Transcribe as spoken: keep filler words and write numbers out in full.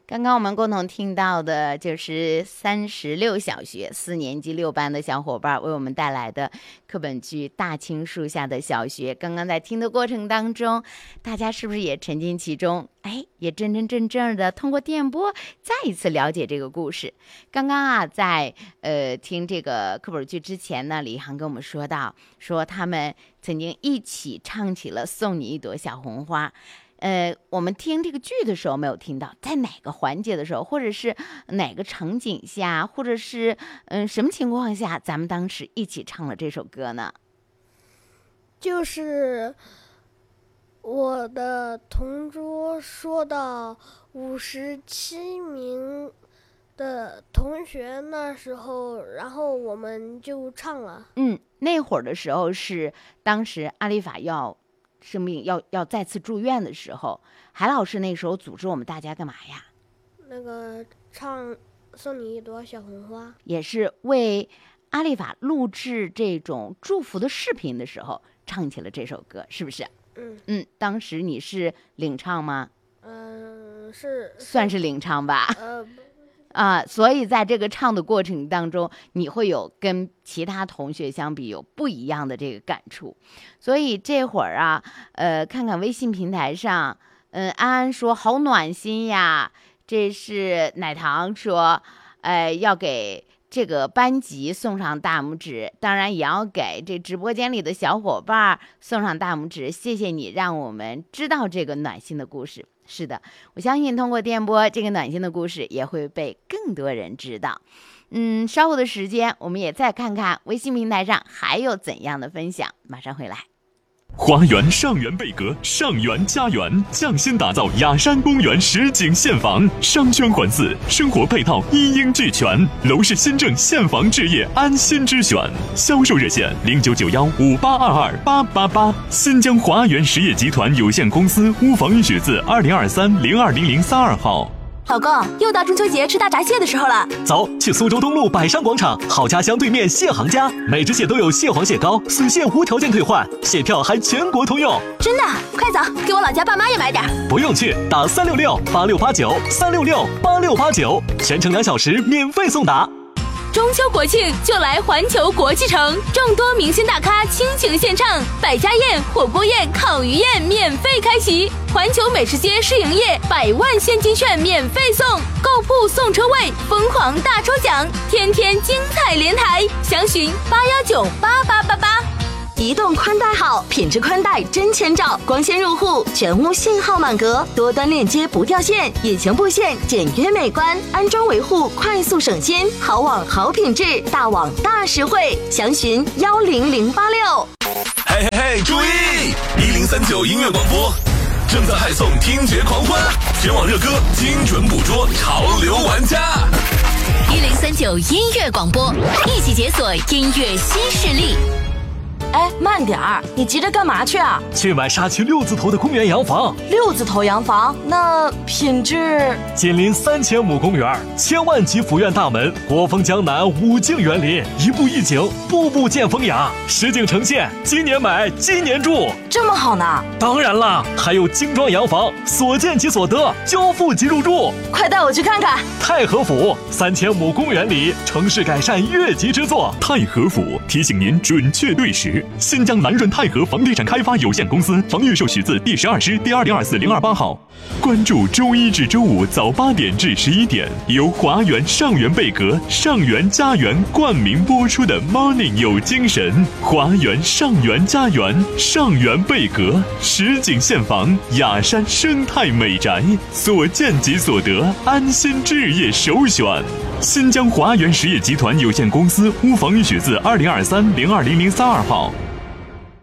刚刚我们共同听到的就是三十六小学四年级六班的小伙伴为我们带来的课本剧《大青树下的小学》。刚刚在听的过程当中，大家是不是也沉浸其中？哎，也真真正正的通过电波再一次了解这个故事。刚刚啊，在呃听这个课本剧之前呢，李一航跟我们说到，说他们曾经一起唱起了《送你一朵小红花》。呃，我们听这个剧的时候没有听到，在哪个环节的时候，或者是哪个场景下，或者是嗯、呃、什么情况下，咱们当时一起唱了这首歌呢？ 就是我的同桌说到五十七名的同学那时候，然后我们就唱了。 嗯，那会儿的时候是当时阿丽法要生病要要再次住院的时候，海老师那时候组织我们大家干嘛呀？ 那个唱送你一朵小红花， 也是为阿丽法录制这种祝福的视频的时候唱起了这首歌，是不是？ 嗯嗯，当时你是领唱吗？ 嗯、呃，是算是领唱吧。 呃。 啊，所以在这个唱的过程当中，你会有跟其他同学相比有不一样的这个感触。所以这会儿啊，呃，看看微信平台上，嗯、呃，安安说好暖心呀，这是奶糖说，呃，要给这个班级送上大拇指，当然也要给这直播间里的小伙伴送上大拇指，谢谢你让我们知道这个暖心的故事。是的，我相信通过电波，这个暖心的故事也会被更多人知道。嗯，稍后的时间，我们也再看看微信平台上还有怎样的分享，马上回来。 华园上元贝阁，上元家园，匠心打造雅山公园实景现房，商圈环伺，生活配套一应俱全，楼市新政现房置业安心之选。销售热线零九九幺五八二二八八八。新疆华园实业集团有限公司屋房一雪字二零二三零二零零三二号。 老公，又到中秋节吃大闸蟹的时候了， 走，去苏州东路百商广场好家乡对面蟹行家，每只蟹都有蟹黄蟹膏，损蟹无条件退换，蟹票还全国通用。 真的？快走，给我老家爸妈也买点。 不用去，打三六六八六八九三六六八六八九，全程两小时免费送达。 中秋国庆就来环球国际城，众多明星大咖倾情献唱，百家宴、火锅宴、烤鱼宴免费开席，环球美食街试营业，百万现金券免费送，购铺送车位，疯狂大抽奖，天天精彩连台，详询八幺九八八八八。移动宽带好，品质宽带真千兆，光纤入户，全屋信号满格，多端链接不掉线，隐形布线简约美观，安装维护快速省心，好网好品质，大网大实惠，详询幺零零八六。 嘿嘿嘿，注意！一零三九音乐广播正在嗨送听觉狂欢，全网热歌精准捕捉潮流玩家。 一零三九音乐广播，一起解锁音乐新势力。 哎，慢点儿！你急着干嘛去啊？ 去买沙区六字头的公园洋房。 六字头洋房，那品质？ 紧邻三千亩公园，千万级府院大门，国风江南，五境园林，一步一景，步步见风雅，实景呈现。今年买，今年住， 这么好呢？ 当然啦，还有精装洋房，所见即所得，交付即入住。 快带我去看看！ 太和府三千亩公园里，城市改善越级之作。 太和府提醒您准确对时。新疆南润泰和房地产开发有限公司房预售许字第十二师第二零二四零二八号。关注周一至周五早八点至十一点，由华园上元贝阁、上元家园冠名播出的 Morning 有精神。华园上元家园、上元贝阁实景现房，雅山生态美宅，所见即所得，安心置业首选。新疆华园实业集团有限公司屋房一雪字二零二三零二零零三二号。